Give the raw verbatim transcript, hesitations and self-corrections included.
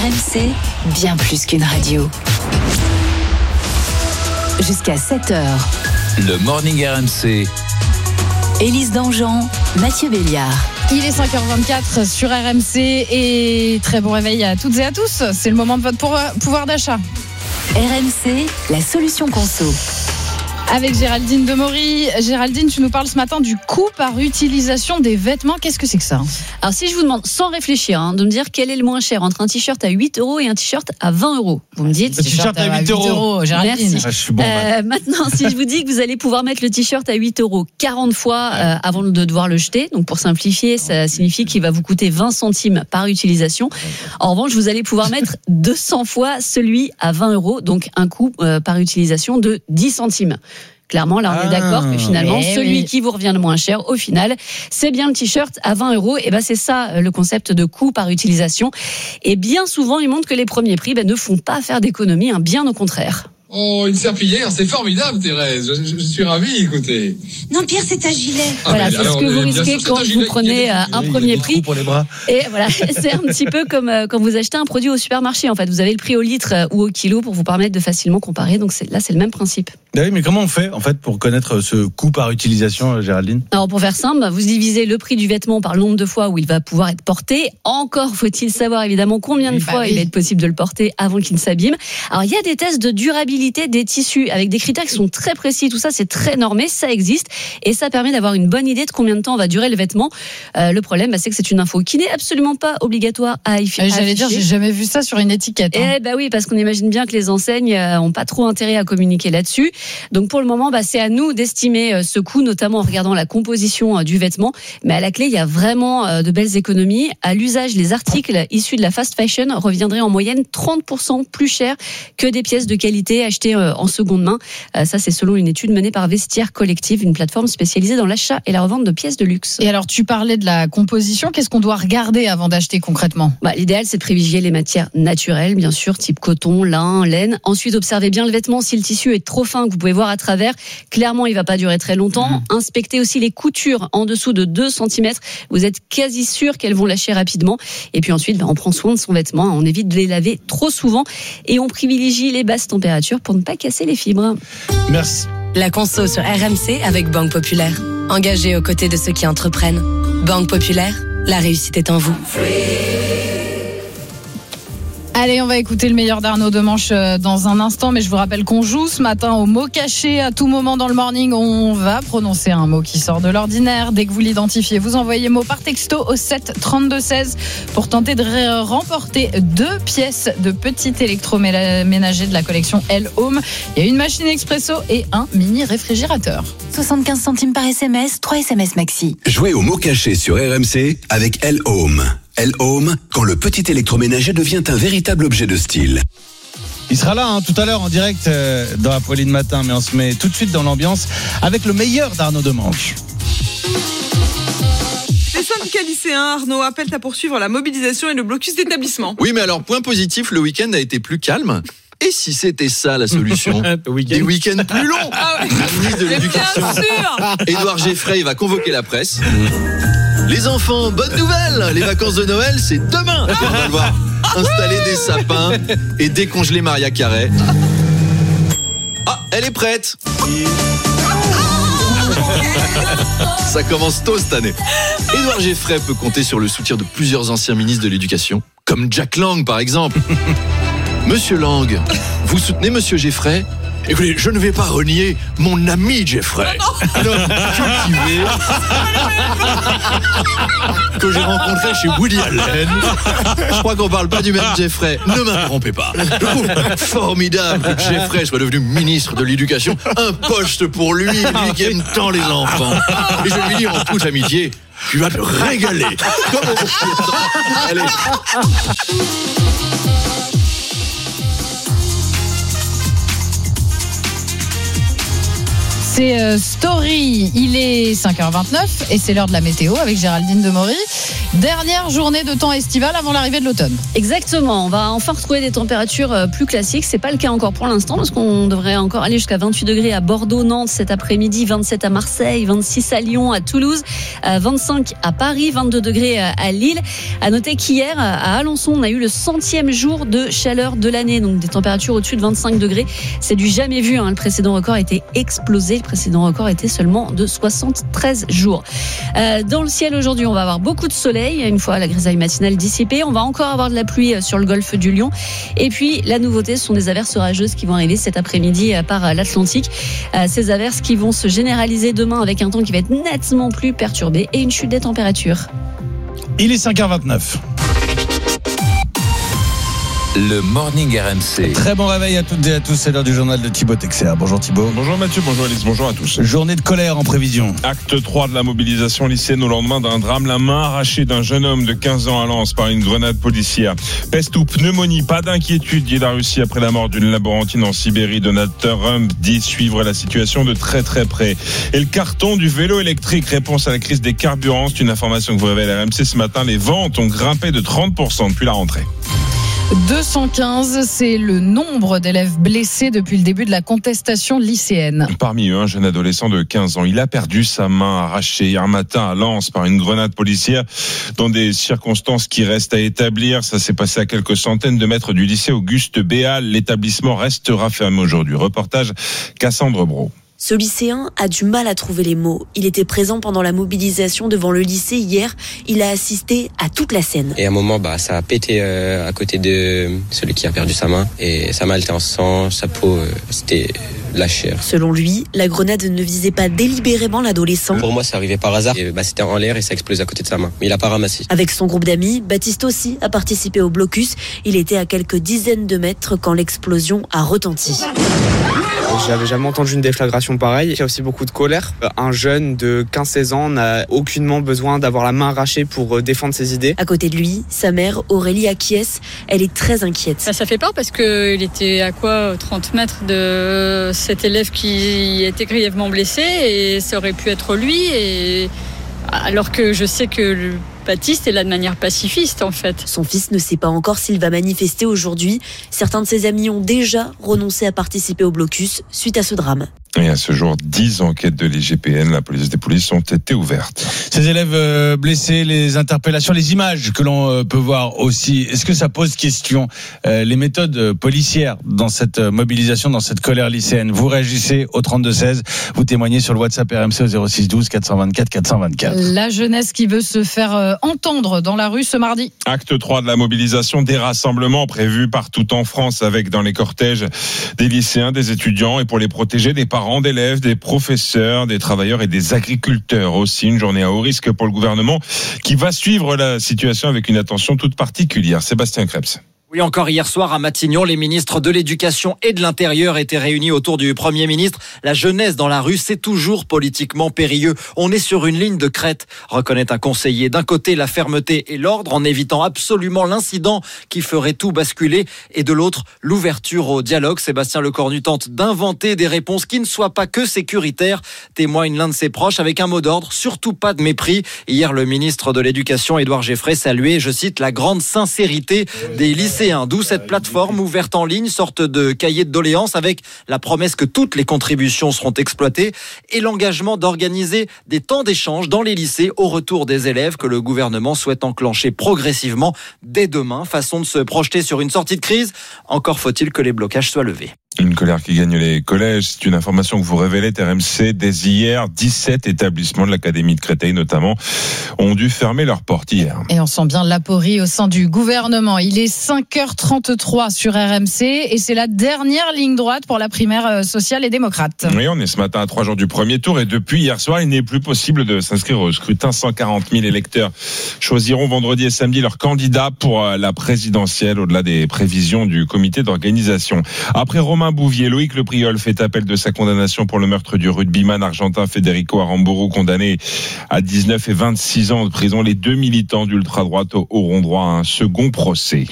M C, bien plus qu'une radio. Jusqu'à sept heures. Le Morning R M C. Élise Dangean, Mathieu Béliard. Il est cinq heures vingt-quatre sur R M C et très bon réveil à toutes et à tous. C'est le moment de votre pouvoir d'achat. R M C, la solution conso. Avec Géraldine Demory. Géraldine, tu nous parles ce matin du coût par utilisation des vêtements. Qu'est-ce que c'est que ça ? Alors si je vous demande, sans réfléchir, hein, de me dire quel est le moins cher entre un t-shirt à huit euros et un t-shirt à vingt euros. Vous me dites... Le t-shirt à huit euros. Géraldine. Merci. Ah, je suis bon, euh, maintenant, si je vous dis que vous allez pouvoir mettre le t-shirt à huit euros quarante fois euh, avant de devoir le jeter, donc pour simplifier, ça signifie qu'il va vous coûter vingt centimes par utilisation. En revanche, vous allez pouvoir mettre deux cents fois celui à vingt euros, donc un coût euh, par utilisation de dix centimes. Clairement, là, on est ah, d'accord que finalement, eh celui oui. qui vous revient le moins cher, au final, c'est bien le t-shirt à vingt euros. Et ben, c'est ça, le concept de coût par utilisation. Et bien souvent, il montre que les premiers prix, ben, ne font pas faire d'économie, hein, bien au contraire. Oh, une serpillière, c'est formidable, Thérèse. Je, je, je suis ravi, écoutez. Non, Pierre, c'est un gilet. Ah, Voilà, mais c'est alors, ce que vous bien sûr, risquez c'est quand un gilet. vous prenez euh, un Il y a premier des prix. trous pour les bras. Et voilà, c'est un petit peu comme euh, quand vous achetez un produit au supermarché. En fait, vous avez le prix au litre euh, ou au kilo pour vous permettre de facilement comparer. Donc c'est, là, c'est le même principe. Ah oui, mais comment on fait en fait pour connaître ce coût par utilisation, Géraldine ? Alors pour faire simple, vous divisez le prix du vêtement par le nombre de fois où il va pouvoir être porté. Encore faut-il savoir évidemment combien de Oui, bah fois oui. il va être possible de le porter avant qu'il ne s'abîme. Alors il y a des tests de durabilité des tissus avec des critères qui sont très précis. Tout ça c'est très normé, ça existe et ça permet d'avoir une bonne idée de combien de temps va durer le vêtement. Euh, le problème, bah, c'est que c'est une info qui n'est absolument pas obligatoire à afficher. Euh, J'allais dire, j'ai jamais vu ça sur une étiquette. Hein. Eh ben oui, parce qu'on imagine bien que les enseignes euh, ont pas trop intérêt à communiquer là-dessus. Donc pour le moment, bah, c'est à nous d'estimer euh, ce coût, notamment en regardant la composition euh, du vêtement. Mais à la clé, il y a vraiment euh, de belles économies. À l'usage, les articles issus de la fast fashion reviendraient en moyenne trente pour cent plus cher que des pièces de qualité achetées euh, en seconde main. Euh, ça, c'est selon une étude menée par Vestiaire Collective, une plateforme spécialisée dans l'achat et la revente de pièces de luxe. Et alors, tu parlais de la composition. Qu'est-ce qu'on doit regarder avant d'acheter concrètement ? Bah, l'idéal, c'est de privilégier les matières naturelles, bien sûr, type coton, lin, laine. Ensuite, observez bien le vêtement. Si le tissu est trop fin, que vous pouvez voir à travers, clairement, il va pas durer très longtemps. Mmh. Inspectez aussi les coutures en dessous de deux centimètres. Vous êtes quasi sûr qu'elles vont lâcher rapidement. Et puis ensuite, bah, on prend soin de son vêtement. On évite de les laver trop souvent. Et on privilégie les basses températures pour ne pas casser les fibres. Merci. La conso sur R M C avec Banque Populaire. Engagée aux côtés de ceux qui entreprennent. Banque Populaire, la réussite est en vous. Allez, on va écouter le meilleur d'Arnaud Demanche dans un instant, mais je vous rappelle qu'on joue ce matin au mot caché. À tout moment dans le morning, on va prononcer un mot qui sort de l'ordinaire. Dès que vous l'identifiez, vous envoyez mot par texto au sept trente-deux seize pour tenter de remporter deux pièces de petit électroménager de la collection L Home. Il y a une machine expresso et un mini réfrigérateur. soixante-quinze centimes par S M S, trois S M S maxi. Jouez au mot caché sur R M C avec L Home. L Home, quand le petit électroménager devient un véritable objet de style. Il sera là hein, tout à l'heure en direct euh, dans Apolline Matin, mais on se met tout de suite dans l'ambiance avec le meilleur d'Arnaud Demanche. Les syndicats lycéens, Arnaud, appellent à poursuivre la mobilisation et le blocus d'établissement. Oui, mais alors, point positif, le week-end a été plus calme. Et si c'était ça la solution ? week-end. Des week-ends plus longs. Ah oui. Le ministre de Mais l'Éducation, bien sûr. Édouard Geffray, va convoquer la presse. Les enfants, bonne nouvelle, les vacances de Noël, c'est demain. On va le voir. Installer des sapins et décongeler Maria Carré. Ah, elle est prête. Ça commence tôt cette année. Édouard Geffray peut compter sur le soutien de plusieurs anciens ministres de l'Éducation, comme Jack Lang par exemple. Monsieur Lang, vous soutenez Monsieur Geffray ? Écoutez, je ne vais pas renier mon ami Geffray, un homme cultivé que j'ai rencontré chez Woody Allen. Je crois qu'on parle pas du même Geffray. Ne m'interrompez pas. Je trouve formidable que Geffray soit devenu ministre de l'Éducation. Un poste pour lui, lui qui aime tant les enfants. Et je lui dis en toute amitié, tu vas te régaler. Comme on... Allez. C'est euh, Story, il est cinq heures vingt-neuf et c'est l'heure de la météo avec Géraldine Demory. Dernière journée de temps estival avant l'arrivée de l'automne. Exactement, on va enfin retrouver des températures plus classiques. C'est pas le cas encore pour l'instant parce qu'on devrait encore aller jusqu'à vingt-huit degrés à Bordeaux, Nantes cet après-midi, vingt-sept à Marseille, vingt-six à Lyon, à Toulouse, vingt-cinq à Paris, vingt-deux degrés à Lille. À noter qu'hier à Alençon, on a eu le centième jour de chaleur de l'année, donc des températures au-dessus de vingt-cinq degrés. C'est du jamais vu, hein. Le précédent record a été explosé. Le précédent record était seulement de soixante-treize jours. Euh, dans le ciel aujourd'hui, on va avoir beaucoup de soleil. Une fois la grisaille matinale dissipée, on va encore avoir de la pluie sur le golfe du Lion. Et puis, la nouveauté, ce sont des averses orageuses qui vont arriver cet après-midi par l'Atlantique. Ces averses qui vont se généraliser demain avec un temps qui va être nettement plus perturbé et une chute des températures. Il est cinq heures vingt-neuf. Le Morning R M C. Très bon réveil à toutes et à tous. C'est l'heure du journal de Thibaut Texer. Bonjour Thibaut. Bonjour Mathieu, bonjour Alice, bonjour à tous. Journée de colère en prévision. Acte trois de la mobilisation lycéenne au lendemain d'un drame. La main arrachée d'un jeune homme de quinze ans à Lens par une grenade policière. Peste ou pneumonie, pas d'inquiétude, dit la Russie après la mort d'une laborantine en Sibérie. Donald Trump dit suivre la situation de très très près. Et le carton du vélo électrique, réponse à la crise des carburants. C'est une information que vous révèle R M C ce matin. Les ventes ont grimpé de trente pour cent depuis la rentrée. deux cent quinze, c'est le nombre d'élèves blessés depuis le début de la contestation lycéenne. Parmi eux, un jeune adolescent de quinze ans. Il a perdu sa main arrachée hier matin à Lens par une grenade policière dans des circonstances qui restent à établir. Ça s'est passé à quelques centaines de mètres du lycée Auguste Béal. L'établissement restera fermé aujourd'hui. Reportage Cassandre Brault. Ce lycéen a du mal à trouver les mots. Il était présent pendant la mobilisation devant le lycée hier. Il a assisté à toute la scène. Et à un moment, bah, ça a pété euh, à côté de celui qui a perdu sa main. Et sa main était en sang, sa peau, euh, c'était la chair. Selon lui, la grenade ne visait pas délibérément l'adolescent. Pour moi, c'est arrivé par hasard. Et, bah, c'était en l'air et ça a explosé à côté de sa main. Mais il a pas ramassé. Avec son groupe d'amis, Baptiste aussi a participé au blocus. Il était à quelques dizaines de mètres quand l'explosion a retenti. J'avais jamais entendu une déflagration pareille. Il y a aussi beaucoup de colère. Un jeune de quinze seize ans n'a aucunement besoin d'avoir la main arrachée pour défendre ses idées. À côté de lui, sa mère, Aurélie acquiesce. Elle est très inquiète. Ça, ça fait peur parce qu'il était à quoi trente mètres de cet élève qui était grièvement blessé et ça aurait pu être lui. Et... alors que je sais que le Baptiste est là de manière pacifiste en fait. Son fils ne sait pas encore s'il va manifester aujourd'hui. Certains de ses amis ont déjà renoncé à participer au blocus suite à ce drame. Et à ce jour, dix enquêtes de l'I G P N, la police des polices, ont été ouvertes. Ces élèves euh, blessés, les interpellations, les images que l'on euh, peut voir aussi, est-ce que ça pose question euh, les méthodes policières dans cette mobilisation, dans cette colère lycéenne? Vous réagissez au trente-deux seize, vous témoignez sur le WhatsApp R M C au zéro six douze quatre cent vingt-quatre quatre cent vingt-quatre. La jeunesse qui veut se faire euh, entendre dans la rue ce mardi. Acte trois de la mobilisation, des rassemblements prévus partout en France avec dans les cortèges des lycéens, des étudiants et pour les protéger des parents d'élèves, des professeurs, des travailleurs et des agriculteurs aussi. Une journée à haut risque pour le gouvernement qui va suivre la situation avec une attention toute particulière. Sébastien Krebs. Oui, encore hier soir à Matignon, les ministres de l'Éducation et de l'Intérieur étaient réunis autour du Premier ministre. La jeunesse dans la rue, c'est toujours politiquement périlleux. On est sur une ligne de crête, reconnaît un conseiller. D'un côté, la fermeté et l'ordre en évitant absolument l'incident qui ferait tout basculer. Et de l'autre, l'ouverture au dialogue. Sébastien Lecornu tente d'inventer des réponses qui ne soient pas que sécuritaires, témoigne l'un de ses proches avec un mot d'ordre, surtout pas de mépris. Hier, le ministre de l'Éducation, Édouard Geffray, saluait, je cite, la grande sincérité des lycéens. D'où cette plateforme ouverte en ligne, sorte de cahier de doléances avec la promesse que toutes les contributions seront exploitées et l'engagement d'organiser des temps d'échange dans les lycées au retour des élèves que le gouvernement souhaite enclencher progressivement dès demain. Façon de se projeter sur une sortie de crise. Encore faut-il que les blocages soient levés. Une colère qui gagne les collèges, c'est une information que vous révélez R M C dès hier. dix-sept établissements de l'Académie de Créteil notamment ont dû fermer leurs portes hier. Et on sent bien l'aporie au sein du gouvernement. Il est cinq heures trente-trois sur R M C et c'est la dernière ligne droite pour la primaire sociale et démocrate. Oui, on est ce matin à trois jours du premier tour et depuis hier soir, il n'est plus possible de s'inscrire au scrutin. cent quarante mille électeurs choisiront vendredi et samedi leur candidat pour la présidentielle au-delà des prévisions du comité d'organisation. Après Romain Bouvier, Loïc Le Priol fait appel de sa condamnation pour le meurtre du rugbyman argentin Federico Aramburu, condamné à dix-neuf et vingt-six ans de prison. Les deux militants d'ultra-droite auront droit à un second procès.